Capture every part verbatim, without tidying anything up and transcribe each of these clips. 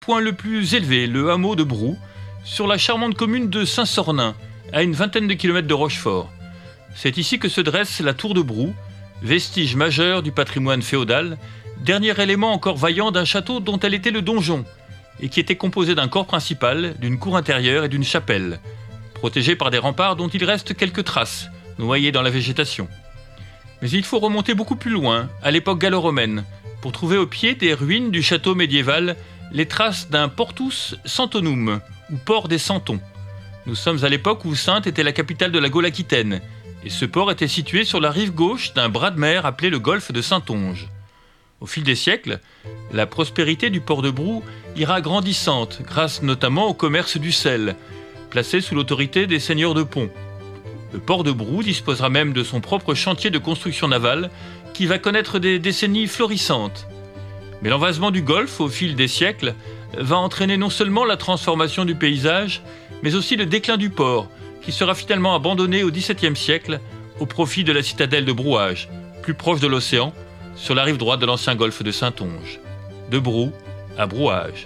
Point le plus élevé, le hameau de Brou, sur la charmante commune de Saint-Sornin, à une vingtaine de kilomètres de Rochefort. C'est ici que se dresse la tour de Brou, vestige majeur du patrimoine féodal, dernier élément encore vaillant d'un château dont elle était le donjon, et qui était composé d'un corps principal, d'une cour intérieure et d'une chapelle, protégée par des remparts dont il reste quelques traces, noyées dans la végétation. Mais il faut remonter beaucoup plus loin, à l'époque gallo-romaine, pour trouver au pied des ruines du château médiéval les traces d'un portus Santonum, ou port des Santons. Nous sommes à l'époque où Saintes était la capitale de la Gaule aquitaine, et ce port était situé sur la rive gauche d'un bras de mer appelé le golfe de Saintonge. Au fil des siècles, la prospérité du port de Brou ira grandissante, grâce notamment au commerce du sel, placé sous l'autorité des seigneurs de Pont. Le port de Brou disposera même de son propre chantier de construction navale, qui va connaître des décennies florissantes. Mais l'envasement du golfe, au fil des siècles, va entraîner non seulement la transformation du paysage, mais aussi le déclin du port, qui sera finalement abandonné au dix-septième siècle au profit de la citadelle de Brouage, plus proche de l'océan, sur la rive droite de l'ancien golfe de Saintonge. De Brou à Brouage.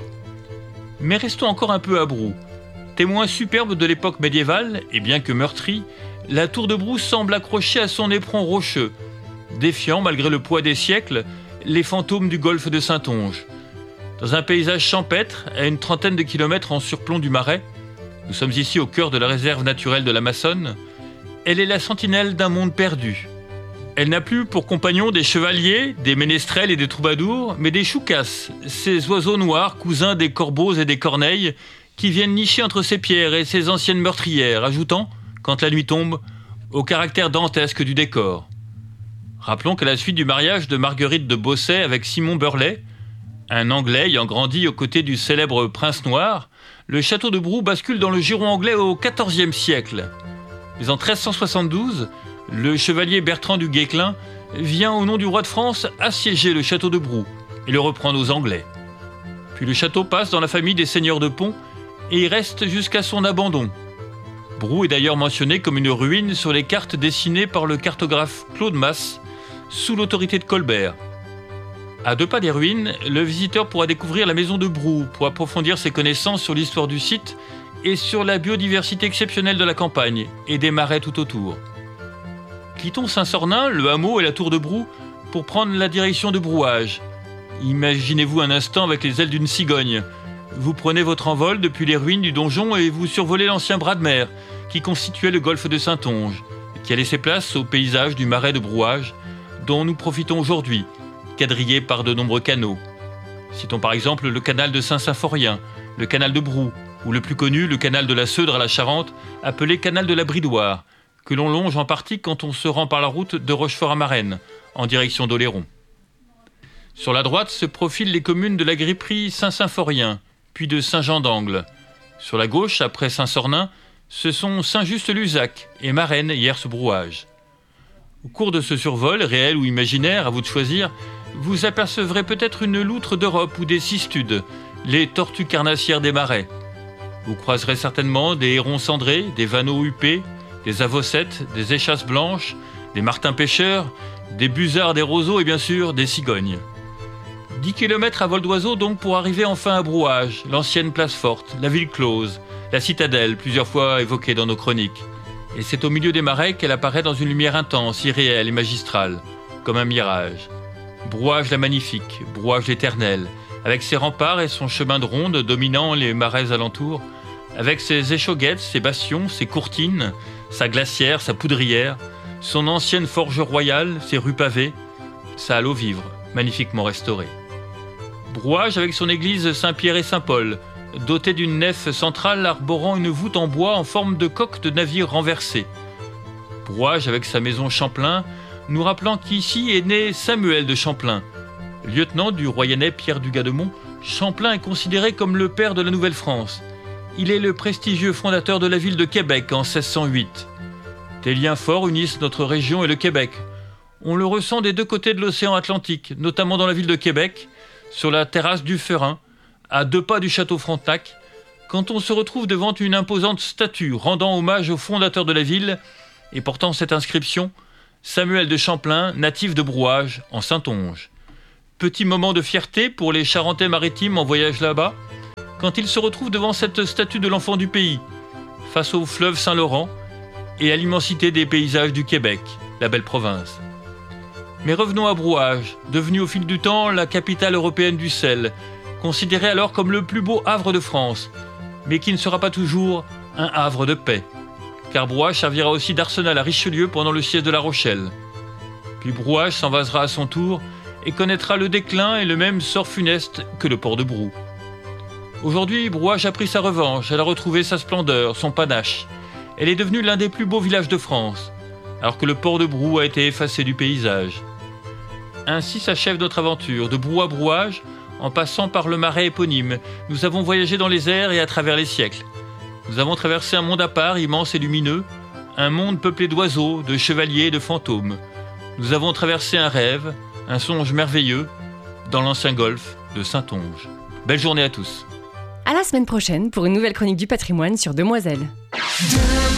Mais restons encore un peu à Brou. Témoin superbe de l'époque médiévale, et bien que meurtrie, la tour de Brou semble accrochée à son éperon rocheux, défiant, malgré le poids des siècles, les fantômes du golfe de Saintonge. Dans un paysage champêtre, à une trentaine de kilomètres en surplomb du Marais, nous sommes ici au cœur de la réserve naturelle de la Massonne, elle est la sentinelle d'un monde perdu. Elle n'a plus pour compagnons des chevaliers, des ménestrels et des troubadours, mais des choucas, ces oiseaux noirs, cousins des corbeaux et des corneilles, qui viennent nicher entre ces pierres et ces anciennes meurtrières, ajoutant, quand la nuit tombe, au caractère dantesque du décor. Rappelons qu'à la suite du mariage de Marguerite de Beausset avec Simon Burley, un Anglais ayant grandi aux côtés du célèbre prince noir, le château de Brou bascule dans le giron anglais au quatorzième siècle. Mais en treize cent soixante-douze, le chevalier Bertrand du Guesclin vient au nom du roi de France assiéger le château de Brou et le reprendre aux Anglais. Puis le château passe dans la famille des seigneurs de Pont et y reste jusqu'à son abandon. Brou est d'ailleurs mentionné comme une ruine sur les cartes dessinées par le cartographe Claude Masse sous l'autorité de Colbert. À deux pas des ruines, le visiteur pourra découvrir la maison de Brou pour approfondir ses connaissances sur l'histoire du site et sur la biodiversité exceptionnelle de la campagne et des marais tout autour. Quittons Saint-Sornin, le hameau et la tour de Brou pour prendre la direction de Brouage. Imaginez-vous un instant avec les ailes d'une cigogne. Vous prenez votre envol depuis les ruines du donjon et vous survolez l'ancien bras de mer qui constituait le golfe de Saintonge, qui a laissé place au paysage du marais de Brouage dont nous profitons aujourd'hui, quadrillé par de nombreux canaux. Citons par exemple le canal de Saint-Symphorien, le canal de Brou, ou le plus connu, le canal de la Seudre à la Charente, appelé canal de la Bridoire, que l'on longe en partie quand on se rend par la route de Rochefort à Marennes, en direction d'Oléron. Sur la droite se profilent les communes de la Gripperie Saint-Symphorien, puis de Saint-Jean-d'Angles. Sur la gauche, après Saint-Sornin, ce sont Saint-Just-Luzac et Marennes, Hyères-Brouage. Au cours de ce survol, réel ou imaginaire, à vous de choisir, vous apercevrez peut-être une loutre d'Europe ou des cistudes, les tortues carnassières des marais. Vous croiserez certainement des hérons cendrés, des vanneaux huppés, des avossettes, des échasses blanches, des martins pêcheurs, des busards, des roseaux et bien sûr des cigognes. Dix kilomètres à vol d'oiseau donc pour arriver enfin à Brouage, l'ancienne place forte, la ville close, la citadelle plusieurs fois évoquée dans nos chroniques. Et c'est au milieu des marais qu'elle apparaît dans une lumière intense, irréelle et magistrale, comme un mirage. Brouage la magnifique, Brouage l'éternel, avec ses remparts et son chemin de ronde dominant les marais alentours, avec ses échauguettes, ses bastions, ses courtines, sa glacière, sa poudrière, son ancienne forge royale, ses rues pavées, sa halle aux vivres, magnifiquement restaurée. Brouage avec son église Saint-Pierre et Saint-Paul, dotée d'une nef centrale arborant une voûte en bois en forme de coque de navire renversé. Brouage avec sa maison Champlain, nous rappelant qu'ici est né Samuel de Champlain. Lieutenant du royannais Pierre du Gademont, Champlain est considéré comme le père de la Nouvelle-France. Il est le prestigieux fondateur de la ville de Québec en seize cent huit. Des liens forts unissent notre région et le Québec. On le ressent des deux côtés de l'océan Atlantique, notamment dans la ville de Québec, sur la terrasse du Ferin, à deux pas du château Frontenac, quand on se retrouve devant une imposante statue rendant hommage au fondateur de la ville et portant cette inscription « Samuel de Champlain, natif de Brouage, en Saintonge ». Petit moment de fierté pour les Charentais maritimes en voyage là-bas, quand il se retrouve devant cette statue de l'enfant du pays, face au fleuve Saint-Laurent et à l'immensité des paysages du Québec, la belle province. Mais revenons à Brouage, devenu au fil du temps la capitale européenne du sel, considérée alors comme le plus beau havre de France, mais qui ne sera pas toujours un havre de paix, car Brouage servira aussi d'arsenal à Richelieu pendant le siège de La Rochelle. Puis Brouage s'envasera à son tour et connaîtra le déclin et le même sort funeste que le port de Brou. Aujourd'hui, Brouage a pris sa revanche, elle a retrouvé sa splendeur, son panache. Elle est devenue l'un des plus beaux villages de France, alors que le port de Brou a été effacé du paysage. Ainsi s'achève notre aventure, de Brou à Brouage, en passant par le marais éponyme. Nous avons voyagé dans les airs et à travers les siècles. Nous avons traversé un monde à part, immense et lumineux, un monde peuplé d'oiseaux, de chevaliers et de fantômes. Nous avons traversé un rêve, un songe merveilleux, dans l'ancien golfe de Saintonge. Belle journée à tous. À la semaine prochaine pour une nouvelle chronique du patrimoine sur Demoiselle.